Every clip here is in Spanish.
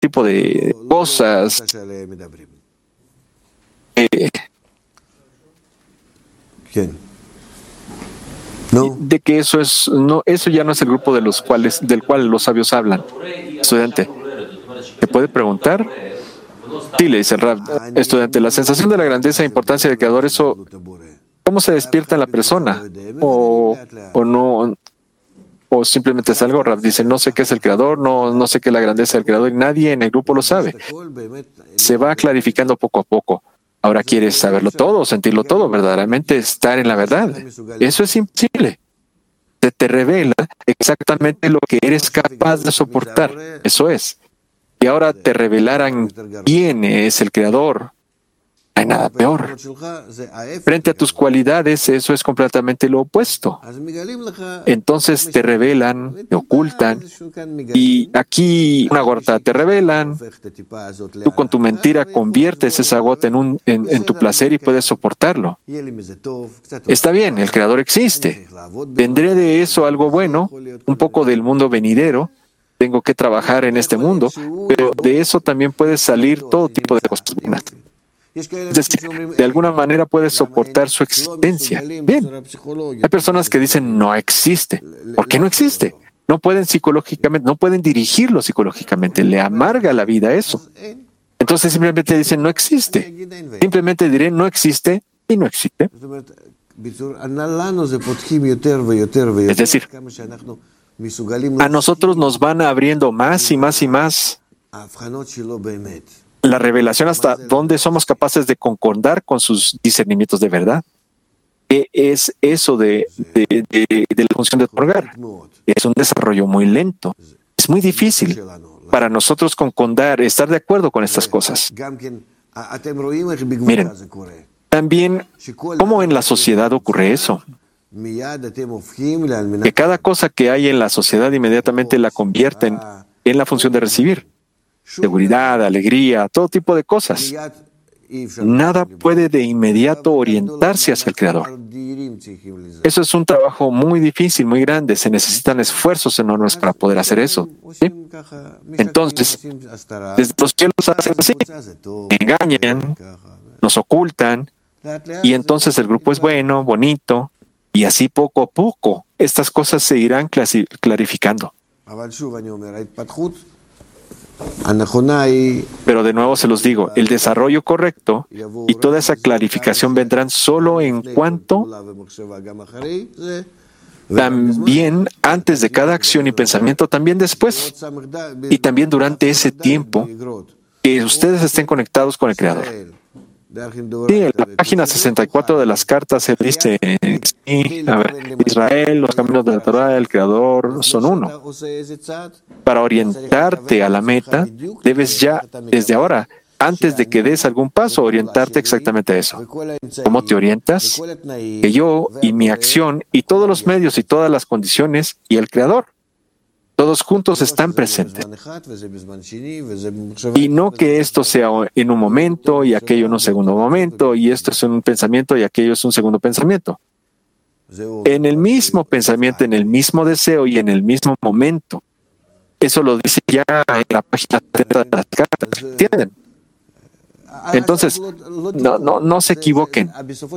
tipo de cosas. De que eso ya no es el grupo del cual los sabios hablan. Estudiante, ¿te puede preguntar? Sí, le dice el Rab. Estudiante, la sensación de la grandeza e importancia del Creador, eso, ¿cómo se despierta en la persona? O no, o simplemente es algo. Rab dice, no sé qué es el Creador, no sé qué es la grandeza del Creador, y nadie en el grupo lo sabe. Se va clarificando poco a poco. Ahora quieres saberlo todo, sentirlo todo, verdaderamente estar en la verdad. Eso es imposible. Se te revela exactamente lo que eres capaz de soportar. Eso es. Y ahora te revelaran quién es el Creador. No hay nada peor. Frente a tus cualidades, eso es completamente lo opuesto. Entonces te revelan, te ocultan, y aquí una gota te revelan. Tú con tu mentira conviertes esa gota en tu placer y puedes soportarlo. Está bien, el Creador existe. Vendré de eso algo bueno, un poco del mundo venidero. Tengo que trabajar en este mundo, pero de eso también puede salir todo tipo de cosas buenas. Es decir, de alguna manera puedes soportar su existencia. Bien, hay personas que dicen no existe. ¿Por qué no existe? No pueden psicológicamente, no pueden dirigirlo psicológicamente. Le amarga la vida eso. Entonces simplemente dicen no existe. Simplemente diré no existe y no existe. Es decir, a nosotros nos van abriendo más y más y más la revelación hasta dónde somos capaces de concordar con sus discernimientos de verdad. ¿Qué es eso de la función de otorgar? Es un desarrollo muy lento. Es muy difícil para nosotros concordar, estar de acuerdo con estas cosas. Miren, también, ¿cómo en la sociedad ocurre eso? Que cada cosa que hay en la sociedad inmediatamente la convierten en la función de recibir. Seguridad, alegría, todo tipo de cosas. Nada puede de inmediato orientarse hacia el Creador. Eso es un trabajo muy difícil, muy grande. Se necesitan esfuerzos enormes para poder hacer eso. ¿Sí? Entonces, desde los cielos hacen así. Engañan, nos ocultan, y entonces el grupo es bueno, bonito, y así poco a poco estas cosas se irán clarificando. Pero de nuevo se los digo, el desarrollo correcto y toda esa clarificación vendrán solo en cuanto también antes de cada acción y pensamiento, también después y también durante ese tiempo que ustedes estén conectados con el Creador. Sí, en la página 64 de las cartas él dice, sí, Israel, los caminos de la Torah, el Creador son uno. Para orientarte a la meta, debes ya, desde ahora, antes de que des algún paso, orientarte exactamente a eso. ¿Cómo te orientas? Que yo y mi acción y todos los medios y todas las condiciones y el Creador, todos juntos están presentes. Y no que esto sea en un momento y aquello en un segundo momento, y esto es un pensamiento y aquello es un segundo pensamiento. En el mismo pensamiento, en el mismo deseo y en el mismo momento. Eso lo dice ya en la página 30 de las cartas. ¿Entienden? Entonces, no se equivoquen.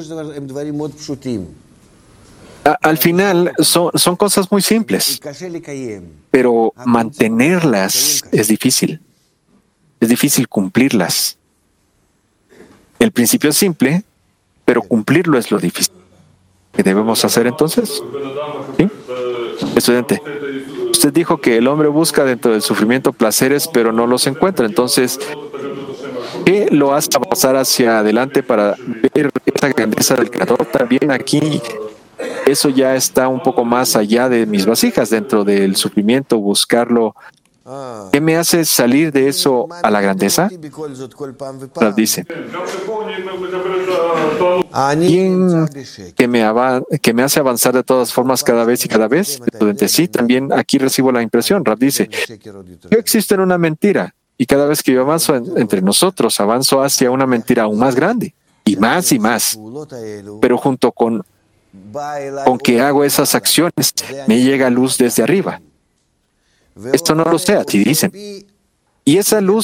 Al final son cosas muy simples, pero mantenerlas es difícil. Es difícil cumplirlas. El principio es simple, pero cumplirlo es lo difícil. ¿Qué debemos hacer entonces? ¿Sí? Estudiante, usted dijo que el hombre busca dentro del sufrimiento placeres, pero no los encuentra. Entonces, ¿qué lo hace avanzar hacia adelante para ver esa grandeza del Creador? También aquí, eso ya está un poco más allá de mis vasijas, dentro del sufrimiento, buscarlo. ¿Qué me hace salir de eso a la grandeza? Rab dice, ¿quién que me hace avanzar de todas formas cada vez y cada vez? Estudiante, sí, también aquí recibo la impresión. Rab dice, yo existo en una mentira, y cada vez que yo avanzo entre nosotros, avanzo hacia una mentira aún más grande, y más y más. Pero junto con que hago esas acciones, me llega luz desde arriba. Esto no lo sé, así dicen. Y esa luz